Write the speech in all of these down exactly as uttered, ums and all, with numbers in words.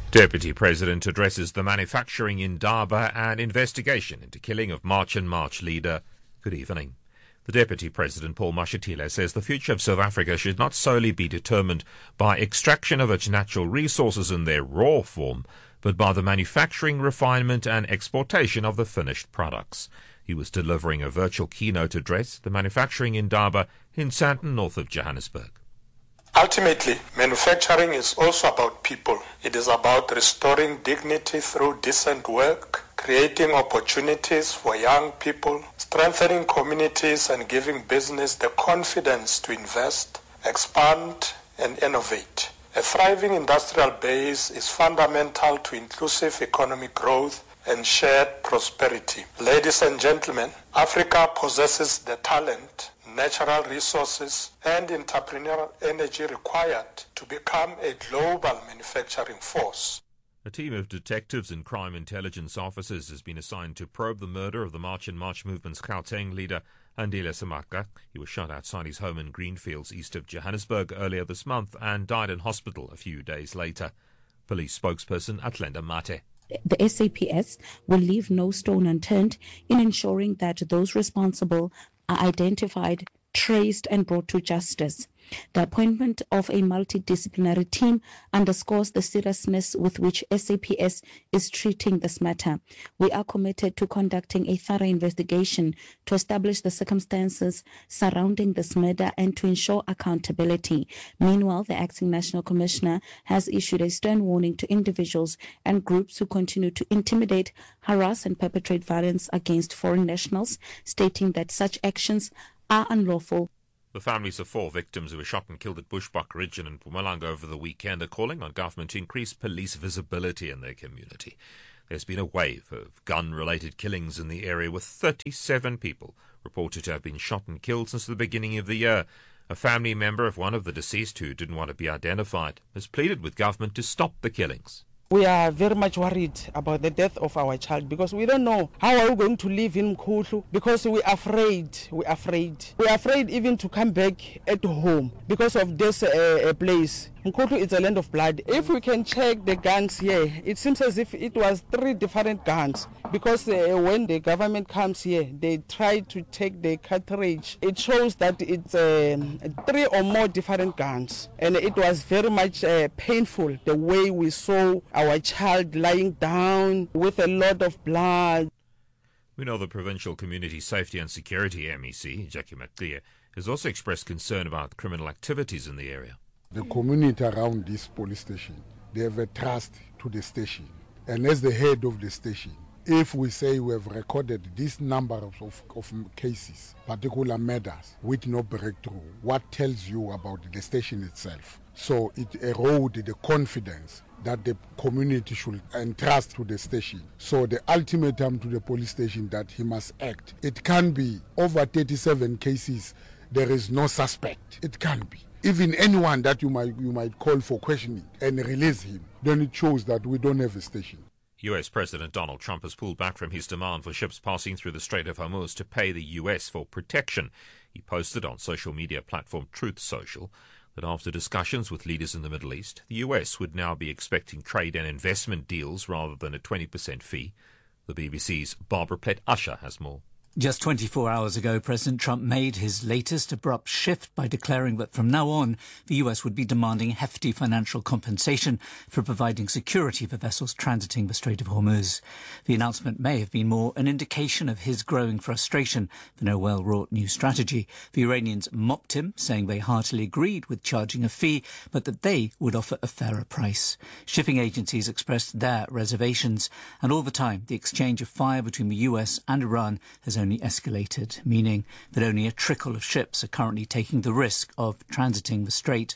Deputy President addresses the manufacturing indaba and investigation into killing of March and March leader. Good evening. The Deputy President, Paul Mashatile, says the future of South Africa should not solely be determined by extraction of its natural resources in their raw form, but by the manufacturing, refinement and exportation of the finished products. He was delivering a virtual keynote address at the manufacturing indaba in Sandton, north of Johannesburg. Ultimately, manufacturing is also about people. It is about restoring dignity through decent work, creating opportunities for young people, strengthening communities and giving business the confidence to invest, expand and innovate. A thriving industrial base is fundamental to inclusive economic growth and shared prosperity. Ladies and gentlemen, Africa possesses the talent, natural resources and entrepreneurial energy required to become a global manufacturing force. A team of detectives and crime intelligence officers has been assigned to probe the murder of the March and March movement's Gauteng leader, Andile Semaka. He was shot outside his home in Greenfields, east of Johannesburg, earlier this month and died in hospital a few days later. Police spokesperson Athlenda Mate. The S A P S will leave no stone unturned in ensuring that those responsible are identified, traced and brought to justice. The appointment of a multidisciplinary team underscores the seriousness with which S A P S is treating this matter. We are committed to conducting a thorough investigation to establish the circumstances surrounding this murder and to ensure accountability. Meanwhile, the Acting National Commissioner has issued a stern warning to individuals and groups who continue to intimidate, harass and perpetrate violence against foreign nationals, stating that such actions are unlawful. The families of four victims who were shot and killed at Bushbuck Ridge and in Mpumalanga over the weekend are calling on government to increase police visibility in their community. There's been a wave of gun-related killings in the area, with thirty-seven people reported to have been shot and killed since the beginning of the year. A family member of one of the deceased, who didn't want to be identified, has pleaded with government to stop the killings. We are very much worried about the death of our child because we don't know how are we going to live in Mkhulu, because we are afraid, we are afraid. We are afraid even to come back at home because of this uh, place. Mkhulu is a land of blood. If we can check the guns here, it seems as if it was three different guns, because uh, when the government comes here, they try to take the cartridge. It shows that it's uh, three or more different guns, and it was very much uh, painful the way we saw our child lying down with a lot of blood. We know the Provincial Community Safety and Security M E C, Jackie McClear, has also expressed concern about criminal activities in the area. The community around this police station, they have a trust to the station. And as the head of the station, if we say we have recorded this number of, of, of cases, particular murders, with no breakthrough, what tells you about the station itself? So it erodes the confidence that the community should entrust to the station. So the ultimatum to the police station that he must act. It can be over thirty-seven cases, there is no suspect. It can be. Even anyone that you might you might call for questioning and release him, then it shows that we don't have a station. U S President Donald Trump has pulled back from his demand for ships passing through the Strait of Hormuz to pay the U S for protection. He posted on social media platform Truth Social that after discussions with leaders in the Middle East, the U S would now be expecting trade and investment deals rather than a twenty percent fee. The B B C's Barbara Plett-Usher has more. Just twenty-four hours ago, President Trump made his latest abrupt shift by declaring that from now on, the U S would be demanding hefty financial compensation for providing security for vessels transiting the Strait of Hormuz. The announcement may have been more an indication of his growing frustration than a well-wrought new strategy. The Iranians mocked him, saying they heartily agreed with charging a fee, but that they would offer a fairer price. Shipping agencies expressed their reservations, and all the time, the exchange of fire between the U S and Iran has only escalated, meaning that only a trickle of ships are currently taking the risk of transiting the strait.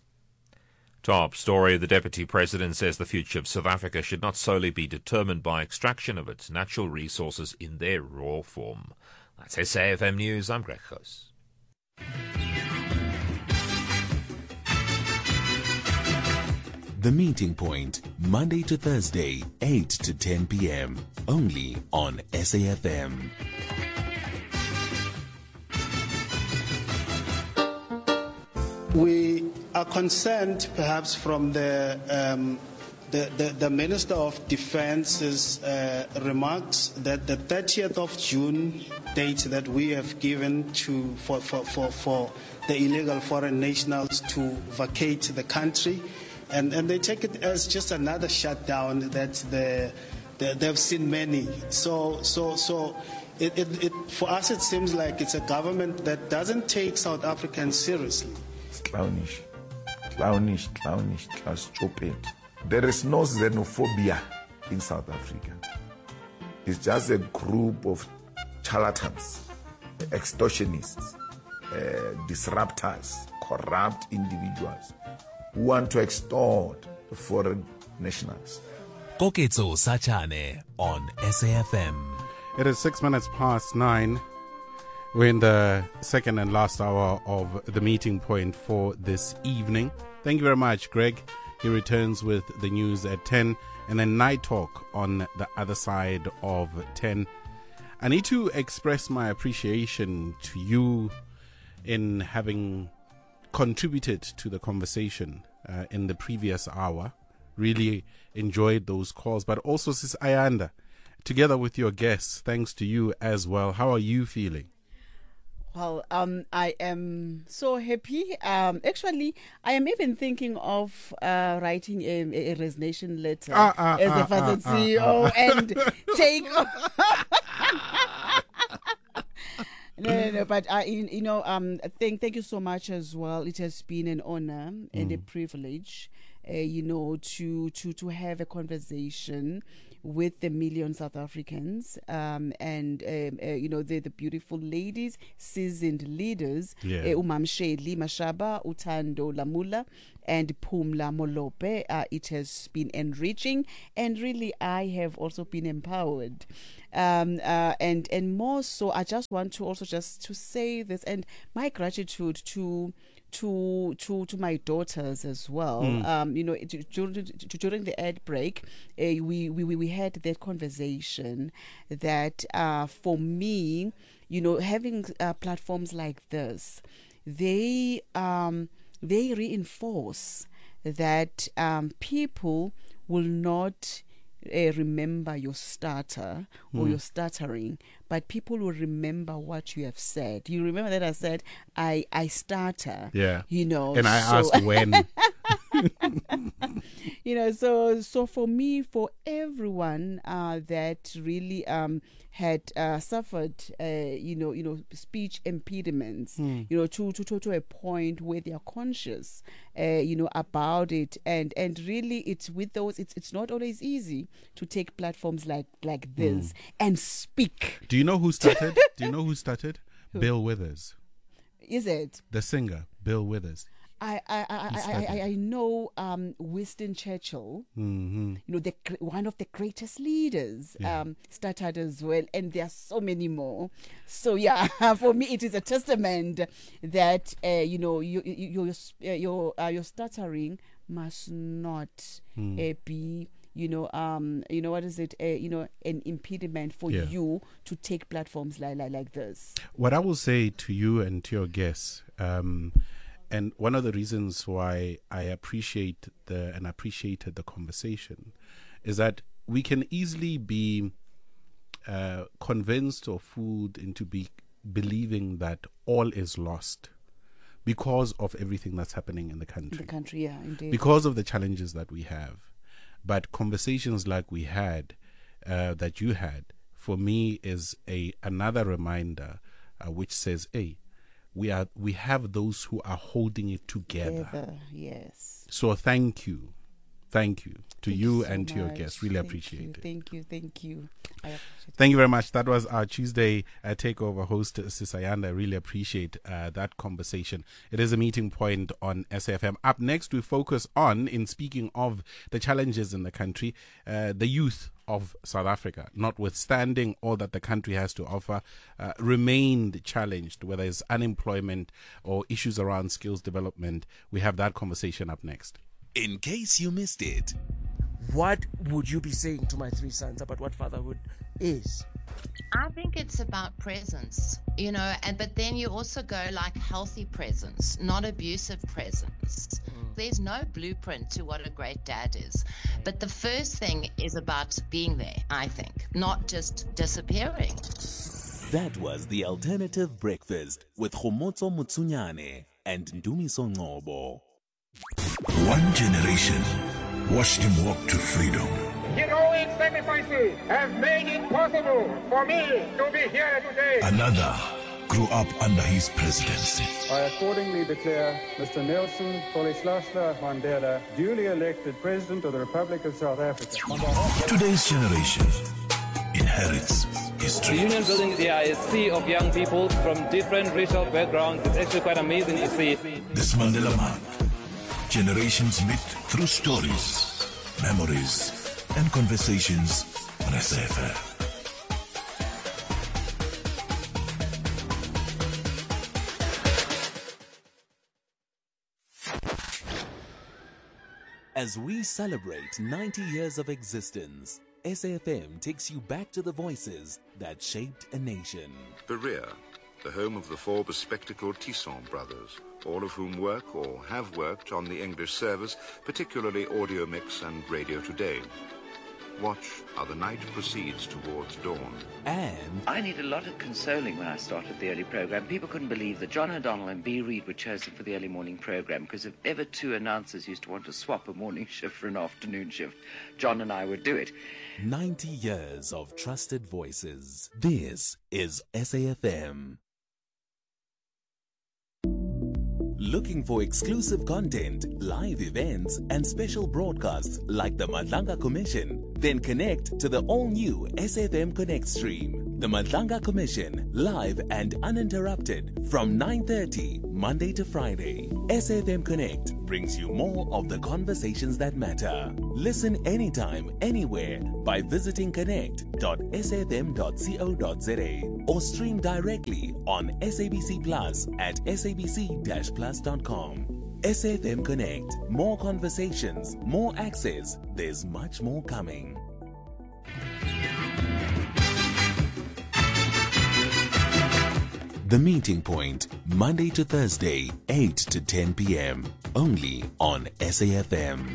Top story. The Deputy President says the future of South Africa should not solely be determined by extraction of its natural resources in their raw form. That's S A F M News. I'm Greg Hoos. The Meeting Point, Monday to Thursday, eight to ten p.m. Only on S A F M. We are concerned, perhaps from the um, the, the, the Minister of Defence's uh, remarks that the thirtieth of June date that we have given to for, for, for, for the illegal foreign nationals to vacate the country, and, and they take it as just another shutdown that the, the, they've seen many. So, so, so it, it, it, for us it seems like it's a government that doesn't take South Africans seriously. It's clownish, clownish, clownish, stupid. There is no xenophobia in South Africa. It's just a group of charlatans, extortionists, uh, disruptors, corrupt individuals who want to extort foreign nationals. Koketso Sachane on S A F M. It is six minutes past nine. We're in the second and last hour of the meeting point for this evening. Thank you very much, Greg. He returns with the news at ten, and then Night Talk on the other side of ten. I need to express my appreciation to you in having contributed to the conversation uh, in the previous hour. Really enjoyed those calls, but also Sis Ayanda, together with your guests, thanks to you as well. How are you feeling? Well, um, I am so happy. Um, actually, I am even thinking of uh, writing a, a resignation letter ah, ah, as ah, a Facet ah, C E O ah, ah. and take. No, no, no, but I, you, you know, um, thank, thank you so much as well. It has been an honor mm. and a privilege, uh, you know, to to to have a conversation with the million South Africans, um, and um, uh, you know, the the beautiful ladies, seasoned leaders, yeah. uh, Umam Shedli Mashaba, Utando Lamula, and Pumla Molope. Uh, it has been enriching, and really, I have also been empowered. Um, uh, and and more so, I just want to also just to say this, and my gratitude to to to to my daughters as well. Mm. Um, you know, during during the ad break, uh, we we we had that conversation that uh, for me, you know, having uh, platforms like this, they um they reinforce that um people will not Uh, remember your starter or mm. your stuttering, but people will remember what you have said. You remember that I said I I stutter, yeah, you know, and I so asked when. You know, so so for me, for everyone uh, that really um had uh, suffered, uh, you know, you know, speech impediments, mm. you know, to, to to to a point where they are conscious, uh, you know, about it, and and really, it's with those, it's it's not always easy to take platforms like like this mm. and speak. Do you know who started? Do you know who started? Who? Bill Withers. Is it the singer Bill Withers? I I I, I, I, I know um, Winston Churchill, mm-hmm. you know, the one of the greatest leaders, yeah. um, started as well, and there are so many more. So yeah, for me, it is a testament that uh, you know you, you, your your uh, your stuttering must not mm. uh, be. You know, um, you know what is it? Uh, you know, an impediment for yeah. you to take platforms like, like like this. What I will say to you and to your guests, um, and one of the reasons why I appreciate the and appreciated the conversation, is that we can easily be uh, convinced or fooled into be believing that all is lost because of everything that's happening in the country. In the country, yeah, indeed. Because of the challenges that we have. But conversations like we had, uh, that you had, for me is a another reminder, uh, which says, "Hey, we are we have those who are holding it together." together yes. So thank you, thank you to thank you you so and to your much. guests. Really thank appreciate you, it. Thank you, thank you. I appreciate Thank you very much. That was our Tuesday uh, takeover host, Sis Ayanda. I really appreciate uh, that conversation. It is a meeting point on S A F M. Up next, we focus on, in speaking of the challenges in the country, uh, the youth of South Africa, notwithstanding all that the country has to offer, uh, remained challenged, whether it's unemployment or issues around skills development. We have that conversation up next. In case you missed it. What would you be saying to my three sons about what fatherhood is? I think it's about presence, you know, and but then you also go like healthy presence, not abusive presence. Mm. there's no blueprint to what a great dad is. But the first thing is about being there, I think, not just disappearing. That was The Alternative Breakfast with Khomotso Mutsunyane and Ndumiso Ngobo. One generation watched him walk to freedom. Heroic sacrifices have made it possible for me to be here today. Another grew up under his presidency. I accordingly declare Mister Nelson Rolihlahla Mandela duly elected President of the Republic of South Africa. Today's generation inherits history. The union building there is a sea of young people from different racial backgrounds. It's actually quite amazing to see. This Mandela Month, generations meet through stories, memories, and conversations on S A F M. As we celebrate ninety years of existence, S A F M takes you back to the voices that shaped a nation. Berea, the home of the four bespectacled Tisson brothers, all of whom work or have worked on the English service, particularly Audio Mix and Radio Today. Watch how the night proceeds towards dawn. And I needed a lot of consoling when I started the early program. People couldn't believe that John O'Donnell and B. Reid were chosen for the early morning program, because if ever two announcers used to want to swap a morning shift for an afternoon shift, John and I would do it. ninety years of trusted voices. This is S A F M. Looking for exclusive content, live events, and special broadcasts like the Madlanga Commission? Then connect to the all-new S A F M Connect stream. The Madlanga Commission, live and uninterrupted from nine thirty, Monday to Friday. S A F M Connect brings you more of the conversations that matter. Listen anytime, anywhere by visiting connect dot s a f m dot co dot z a or stream directly on S A B C Plus at s a b c dash plus dot com. S A F M Connect. More conversations, more access. There's much more coming. The Meeting Point, Monday to Thursday, eight to ten p.m. Only on S A F M.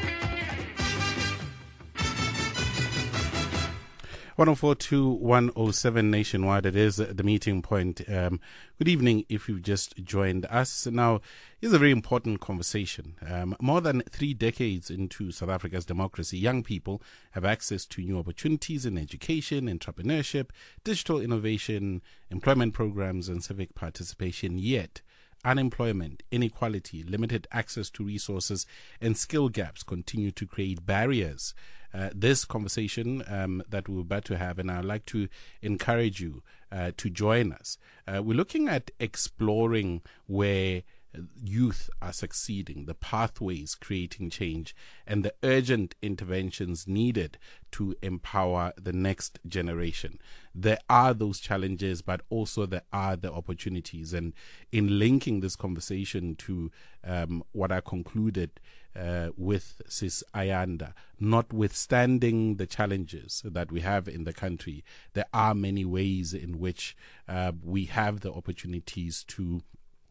one oh four to one oh seven nationwide. It is The Meeting Point. Um, good evening if you've just joined us. Now, here's a very important conversation. Um, more than three decades into South Africa's democracy, young people have access to new opportunities in education, entrepreneurship, digital innovation, employment programs, and civic participation. Yet, unemployment, inequality, limited access to resources, and skill gaps continue to create barriers. Uh, this conversation um, that we're about to have, and I'd like to encourage you uh, to join us. Uh, we're looking at exploring where youth are succeeding, the pathways creating change, and the urgent interventions needed to empower the next generation. There are those challenges, but also there are the opportunities. And in linking this conversation to um, what I concluded uh, with Sis Ayanda, notwithstanding the challenges that we have in the country, there are many ways in which uh, we have the opportunities to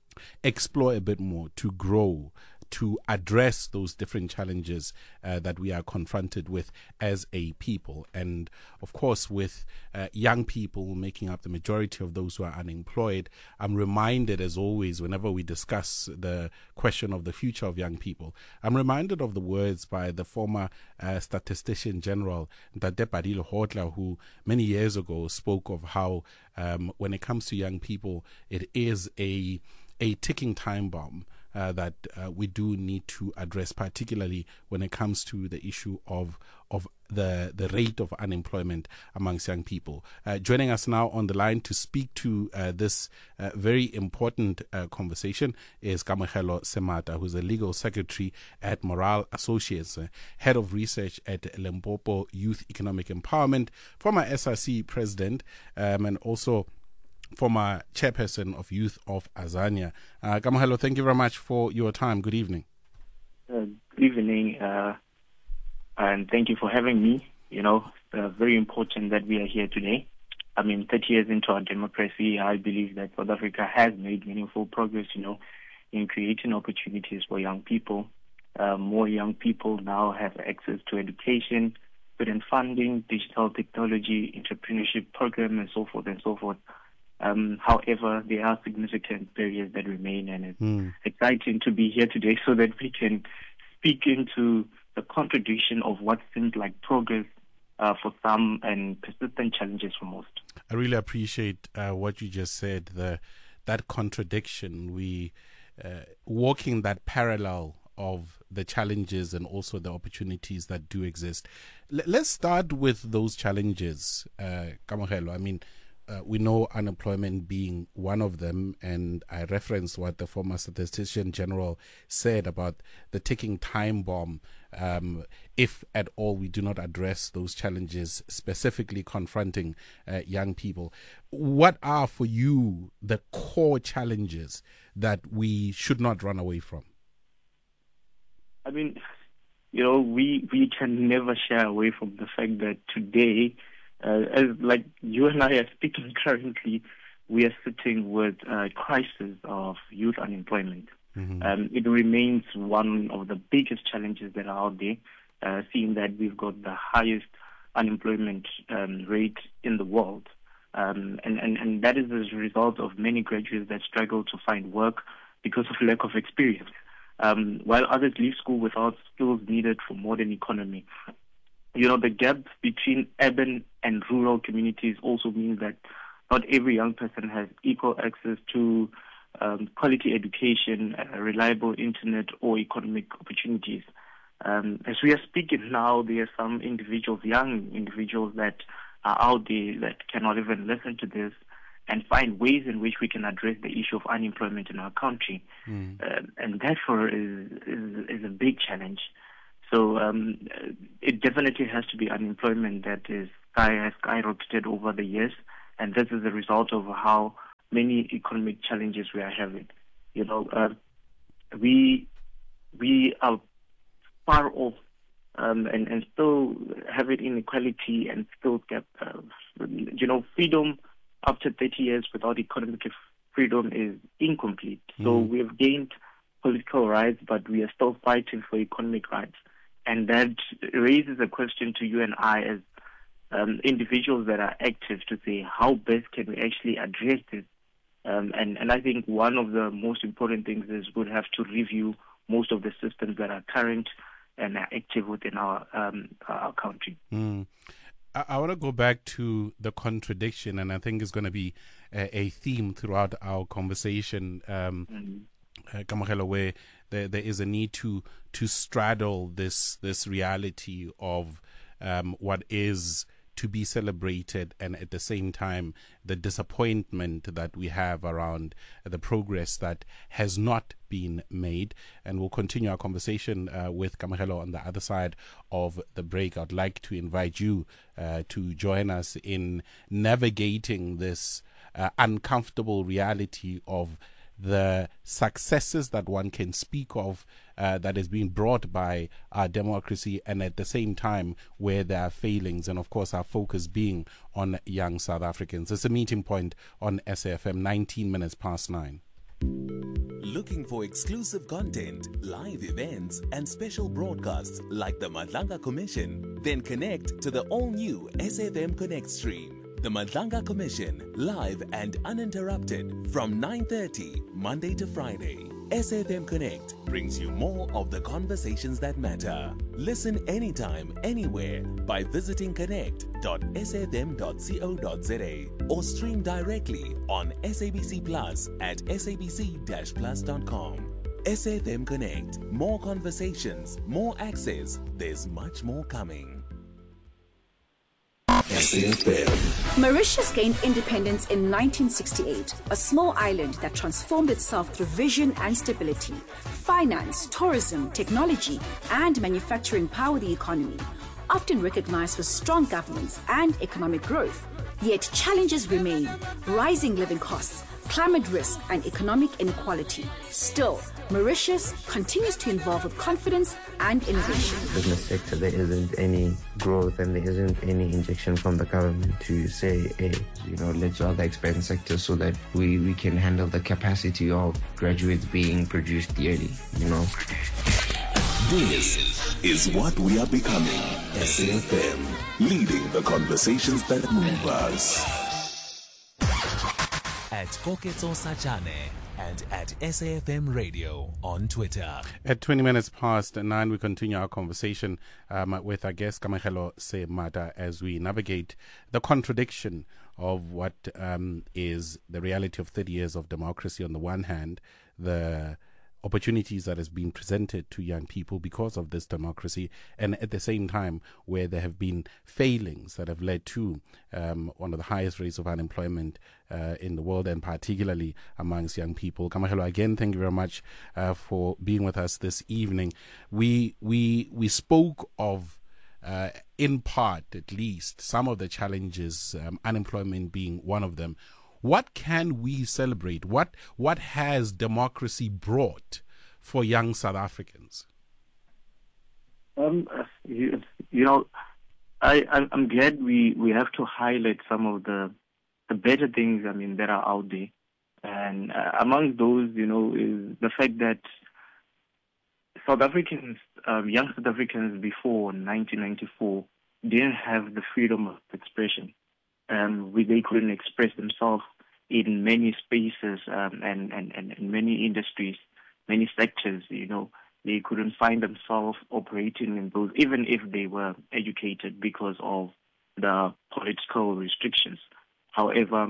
explore a bit more, to grow, to address those different challenges uh, that we are confronted with as a people. And of course, with uh, young people making up the majority of those who are unemployed, I'm reminded, as always, whenever we discuss the question of the future of young people, I'm reminded of the words by the former uh, statistician general, Ntate Padile Hotla, who many years ago spoke of how um, when it comes to young people, it is a a ticking time bomb uh, that uh, we do need to address, particularly when it comes to the issue of of the the rate of unemployment amongst young people. Uh, joining us now on the line to speak to uh, this uh, very important uh, conversation is Kamohelo Semata, who's a legal secretary at Morale Associates, uh, head of research at Limpopo Youth Economic Empowerment, former S R C president, um, and also former chairperson of Youth of Azania. Uh, Kamohelo, thank you very much for your time. Good evening. Uh, good evening, uh, and thank you for having me. You know, uh, very important that we are here today. I mean, thirty years into our democracy, I believe that South Africa has made meaningful progress, you know, in creating opportunities for young people. Uh, more young people now have access to education, student funding, digital technology, entrepreneurship program, and so forth and so forth. Um, however, there are significant barriers that remain, and it's mm. exciting to be here today so that we can speak into the contradiction of what seems like progress uh, for some and persistent challenges for most. I really appreciate uh, what you just said, the that contradiction. We uh, walking that parallel of the challenges and also the opportunities that do exist. L- let's start with those challenges, uh, Kamohelo. I mean, Uh, we know unemployment being one of them, and I reference what the former Statistician General said about the ticking time bomb. Um, if at all we do not address those challenges specifically confronting uh, young people, what are for you the core challenges that we should not run away from? I mean, you know, we, we can never shy away from the fact that today, Uh, as like you and I are speaking currently, we are sitting with a crisis of youth unemployment. Mm-hmm. Um, it remains one of the biggest challenges that are out there, uh, seeing that we've got the highest unemployment um, rate in the world. Um, and, and, and that is as a result of many graduates that struggle to find work because of lack of experience, um, while others leave school without skills needed for modern economy. You know, the gap between urban and rural communities also means that not every young person has equal access to um, quality education, uh, reliable internet, or economic opportunities. Um, as we are speaking now, there are some individuals, young individuals that are out there that cannot even listen to this and find ways in which we can address the issue of unemployment in our country. Mm. Uh, and therefore is, is, is a big challenge. So um, it definitely has to be unemployment that is sky has skyrocketed over the years, and this is a result of how many economic challenges we are having. You know, uh, we we are far off um, and and still have it inequality and skills gap. Uh, you know, freedom after thirty years without economic freedom is incomplete. Mm. So we have gained political rights, but we are still fighting for economic rights. And that raises a question to you and I as um, individuals that are active to say, how best can we actually address this? Um, and, and I think one of the most important things is we'll have to review most of the systems that are current and are active within our, um, our country. Mm. I, I want to go back to the contradiction, and I think it's going to be a, a theme throughout our conversation. Um, mm. Uh, Kamohelo, where there, there is a need to to straddle this this reality of um, what is to be celebrated, and at the same time the disappointment that we have around the progress that has not been made. And we'll continue our conversation uh, with Kamohelo on the other side of the break. I'd like to invite you uh, to join us in navigating this uh, uncomfortable reality of the successes that one can speak of uh, that is being brought by our democracy, and at the same time where there are failings, and of course our focus being on young South Africans. It's a meeting point on S A F M, nineteen minutes past nine. Looking for exclusive content, live events, and special broadcasts like the Madlanga Commission? Then connect to the all-new S A F M Connect stream. The Madlanga Commission, live and uninterrupted from nine thirty, Monday to Friday. S A F M Connect brings you more of the conversations that matter. Listen anytime, anywhere by visiting connect dot s a f m dot co dot z a or stream directly on S A B C Plus at s a b c dash plus dot com. S A F M Connect. More conversations, more access. There's much more coming. Mauritius gained independence in nineteen sixty-eight, a small island that transformed itself through vision and stability. Finance, tourism, technology, and manufacturing power the economy, often recognized for strong governance and economic growth. Yet challenges remain: rising living costs, climate risk, and economic inequality. Still, Mauritius continues to evolve with confidence and innovation. Business sector, there isn't any growth and there isn't any injection from the government to say, hey, you know, let's rather expand sector so that we, we can handle the capacity of graduates being produced yearly, you know. This is what we are becoming. S A F M, leading the conversations that move us. At Koketso Sajane and at S A F M Radio on Twitter. At twenty minutes past nine, we continue our conversation um, with our guest, Kamegelo Semata, as we navigate the contradiction of what um, is the reality of thirty years of democracy on the one hand, the opportunities that has been presented to young people because of this democracy, and at the same time where there have been failings that have led to um, one of the highest rates of unemployment uh, in the world, and particularly amongst young people. Kamegelo, again, thank you very much uh, for being with us this evening. We we we spoke of uh, in part, at least, some of the challenges, um, unemployment being one of them. What can we celebrate? What what has democracy brought for young South Africans? Um, you, you know, I, I'm glad we, we have to highlight some of the the better things, I mean, that are out there. And uh, among those, you know, is the fact that South Africans, um, young South Africans before nineteen ninety-four didn't have the freedom of expression. Um, we, they couldn't express themselves in many spaces um, and, and, and, and many industries, many sectors, you know. They couldn't find themselves operating in those, even if they were educated, because of the political restrictions. However,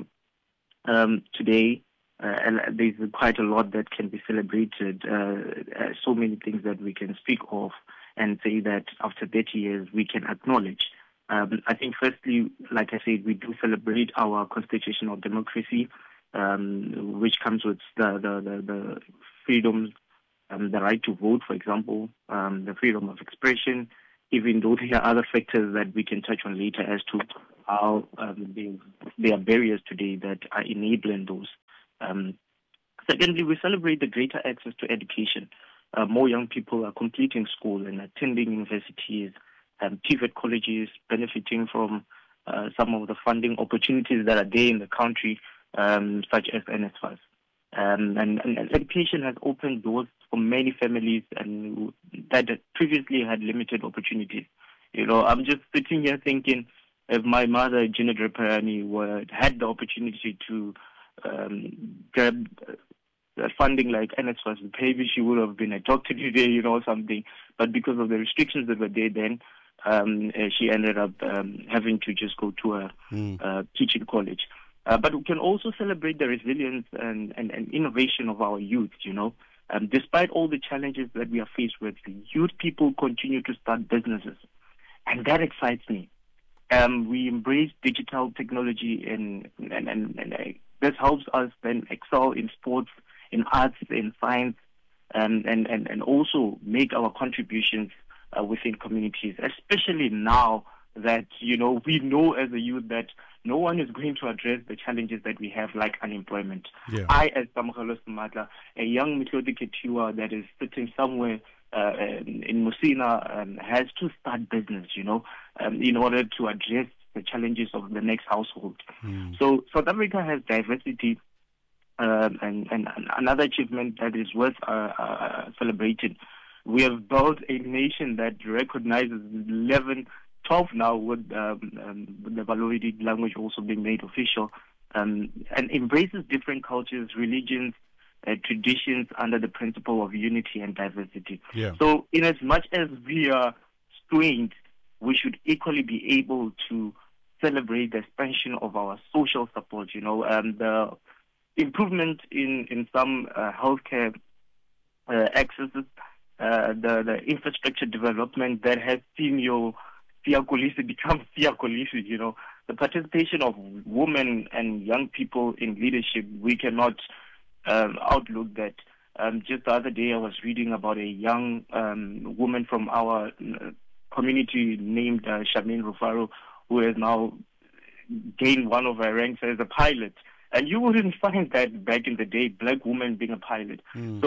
um, today, uh, and there's quite a lot that can be celebrated, uh, uh, so many things that we can speak of and say that after thirty years we can acknowledge. Um, I think firstly, like I said, we do celebrate our constitutional democracy, um, which comes with the, the, the, the freedoms, um, the right to vote, for example, um, the freedom of expression, even though there are other factors that we can touch on later as to how um, they, there are barriers today that are enabling those. Um, secondly, we celebrate the greater access to education. Uh, more young people are completing school and attending universities, Um, T V E T colleges, benefiting from uh, some of the funding opportunities that are there in the country, um, such as N S F A S. Um, and, and education has opened doors for many families and that previously had limited opportunities. You know, I'm just sitting here thinking, if my mother, Janet Reparani, would had the opportunity to um, grab uh, funding like N S F A S, maybe she would have been a doctor today, you know, something. But because of the restrictions that were there then, Um, uh, she ended up um, having to just go to a mm. uh, teaching college. Uh, but we can also celebrate the resilience and, and, and innovation of our youth, you know. Um, despite all the challenges that we are faced with, the youth people continue to start businesses. And that excites me. Um, we embrace digital technology and, and, and, and uh, this helps us then excel in sports, in arts, in science, and, and, and, and also make our contributions Uh, within communities, especially now that, you know, we know as a youth that no one is going to address the challenges that we have, like unemployment. Yeah. I, as Kamegelo Semata, a young Mitlodi Ketiwa that is sitting somewhere uh, in, in Musina, um, has to start business, you know, um, in order to address the challenges of the next household. Mm. So South Africa has diversity, um, and, and another achievement that is worth uh, uh, celebrating. We have built a nation that recognizes eleven, twelve now with, um, um, with the Balozi language also being made official, um, and embraces different cultures, religions, uh, traditions under the principle of unity and diversity. Yeah. So in as much as we are strained, we should equally be able to celebrate the expansion of our social support, you know, um, the improvement in, in some uh, healthcare uh, accesses, Uh, the, the infrastructure development that has seen your Siyakolisi become Siyakolisi, you know, the participation of women and young people in leadership, we cannot um, outlook that. Um, just the other day I was reading about a young um, woman from our uh, community named uh, Shamin Rufaro, who has now gained one of her ranks as a pilot. And you wouldn't find that back in the day, black women being a pilot. Mm. So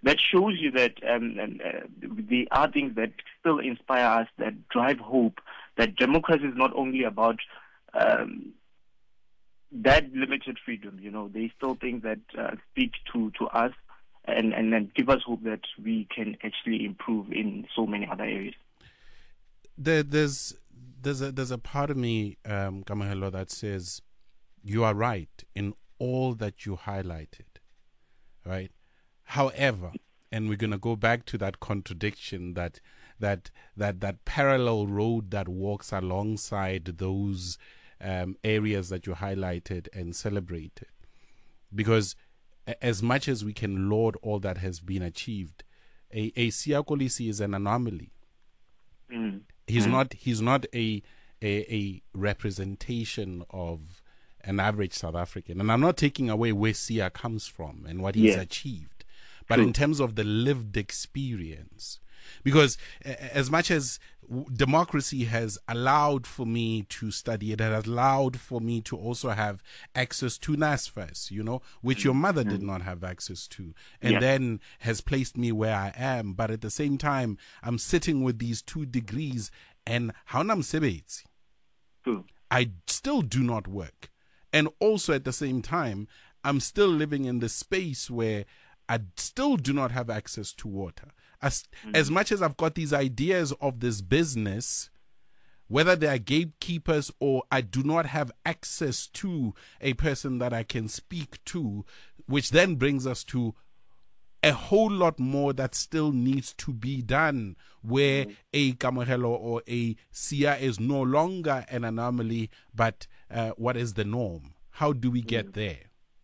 that shows you that um, and, uh, there are things that still inspire us, that drive hope, that democracy is not only about um, that limited freedom. You know, they still things that uh, speak to, to us and, and, and give us hope that we can actually improve in so many other areas. There, there's there's a there's a part of me, um, Kamohelo, that says you are right in all that you highlighted, right? However, and we're going to go back to that contradiction, that that that that parallel road that walks alongside those um, areas that you highlighted and celebrated, because as much as we can laud all that has been achieved, a, a Siya Kolisi is an anomaly. Mm. He's mm. not. He's not a, a a representation of an average South African. And I'm not taking away where Siya comes from and what he's yeah. achieved, but True. in terms of the lived experience, because as much as democracy has allowed for me to study, it has allowed for me to also have access to NSFAS, you know, which your mother did not have access to, and yeah. then has placed me where I am. But at the same time, I'm sitting with these two degrees, and hauna msebenzi. I still do not work. And also at the same time, I'm still living in the space where I still do not have access to water. As, mm-hmm. as much as I've got these ideas of this business, whether they are gatekeepers or I do not have access to a person that I can speak to, which then brings us to a whole lot more that still needs to be done, where mm-hmm. a Kamohelo or a Siya is no longer an anomaly, but uh, what is the norm? How do we get there?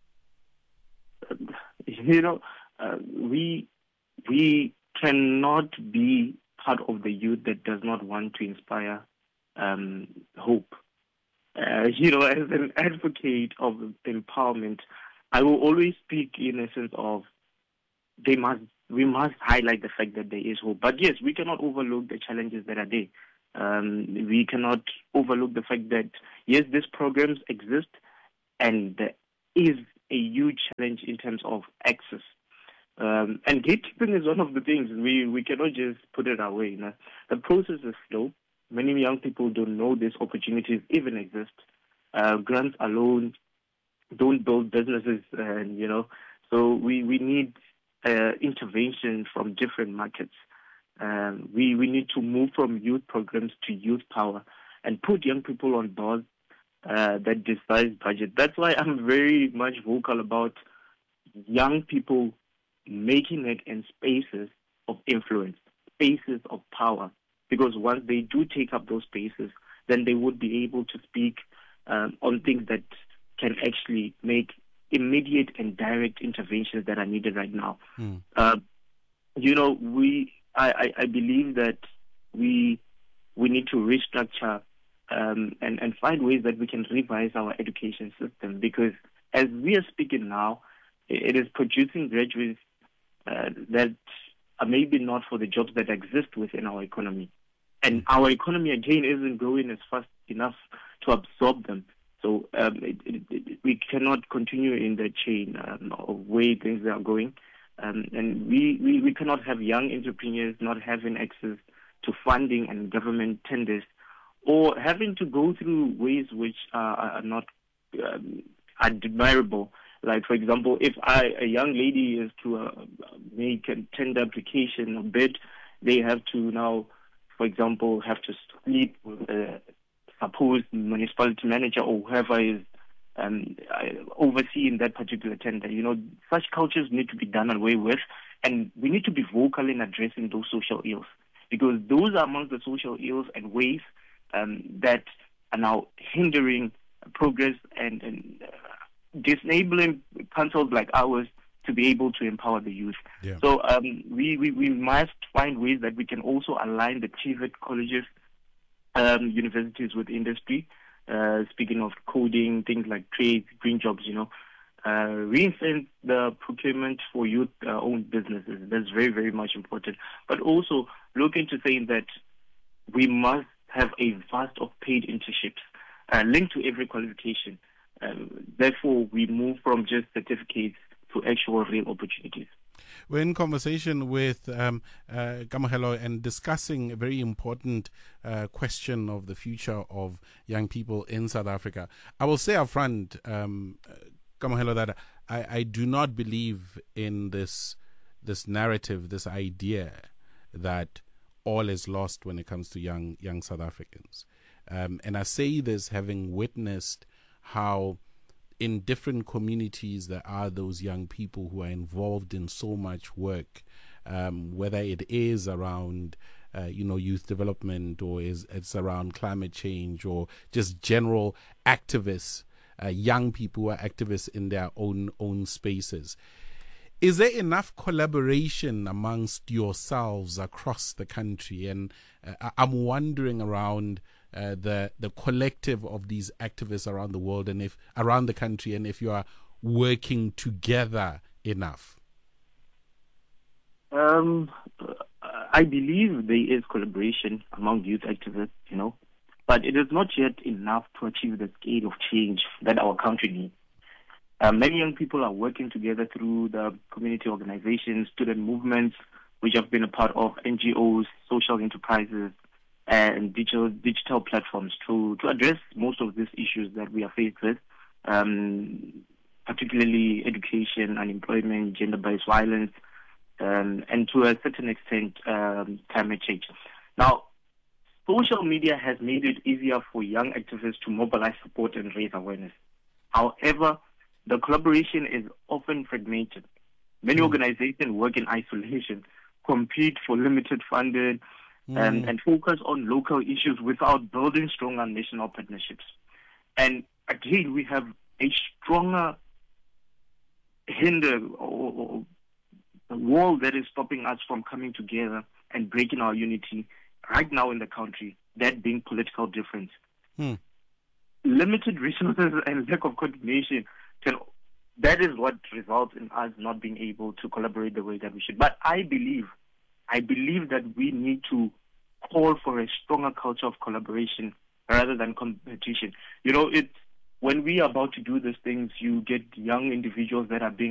You know, uh, we we cannot be part of the youth that does not want to inspire um, hope. Uh, you know, as an advocate of empowerment, I will always speak in a sense of they must, we must highlight the fact that there is hope. But yes, we cannot overlook the challenges that are there. Um, we cannot overlook the fact that, yes, these programs exist and there is a huge challenge in terms of access. Um, and gatekeeping is one of the things. We we cannot just put it away. You know? The process is slow. Many young people don't know these opportunities even exist. Uh, grants alone don't build businesses, and you know. So we we need uh, intervention from different markets. Um, we we need to move from youth programs to youth power and put young people on board uh, that decides budget. That's why I'm very much vocal about young people making it in spaces of influence, spaces of power, because once they do take up those spaces, then they would be able to speak um, on things that can actually make immediate and direct interventions that are needed right now. Mm. Uh, you know, we I, I, I believe that we we need to restructure um, and, and find ways that we can revise our education system, because as we are speaking now, it is producing graduates uh, that are maybe not for the jobs that exist within our economy. And our economy, again, isn't growing as fast enough to absorb them. So um, it, it, it, we cannot continue in the chain um, of way things are going. Um, and we, we, we cannot have young entrepreneurs not having access to funding and government tenders, or having to go through ways which are, are not um, admirable. Like, for example, if I, a young lady is to uh, make a tender application or bid, they have to now, for example, have to sleep with a supposed municipality manager or whoever is um, overseeing that particular tender. You know, such cultures need to be done away with, and we need to be vocal in addressing those social ills, because those are among the social ills and ways um, that are now hindering progress and, and uh, disabling councils like ours to be able to empower the youth. Yeah. So um, we, we, we must find ways that we can also align the T V E T colleges, um, universities with industry. Uh, speaking of coding, things like trades, green jobs, you know, uh, reinvent the procurement for youth-owned uh, businesses. That's very, very much important. But also look into saying that we must have a vast of paid internships uh, linked to every qualification. Um, therefore, we move from just certificates to actual real opportunities. We're in conversation with um, uh, Kamohelo and discussing a very important uh, question of the future of young people in South Africa. I will say up front, um, Kamohelo, that I, I do not believe in this this narrative, this idea that all is lost when it comes to young young South Africans. Um, and I say this having witnessed how in different communities there are those young people who are involved in so much work, um, whether it is around uh, you know youth development, or is it's around climate change, or just general activists, uh, young people who are activists in their own own spaces. Is there enough collaboration amongst yourselves across the country? And uh, I'm wondering around uh, the the collective of these activists around the world, and if around the country, and if you are working together enough. Um, I believe there is collaboration among youth activists, you know, but it is not yet enough to achieve the scale of change that our country needs. Uh, many young people are working together through the community organizations, student movements, which have been a part of N G Os, social enterprises, and digital digital platforms to, to address most of these issues that we are faced with, um, particularly education, unemployment, gender-based violence, um, and to a certain extent, um, climate change. Now, social media has made it easier for young activists to mobilize support and raise awareness. However, the collaboration is often fragmented. Many mm. organizations work in isolation, compete for limited funding, mm. and, and focus on local issues without building stronger national partnerships. And again, we have a stronger hinder or, or a wall that is stopping us from coming together and breaking our unity right now in the country, that being political difference. Mm. Limited resources and lack of coordination, can, that is what results in us not being able to collaborate the way that we should. But I believe, I believe that we need to call for a stronger culture of collaboration rather than competition. You know, it's when we are about to do these things, you get young individuals that are being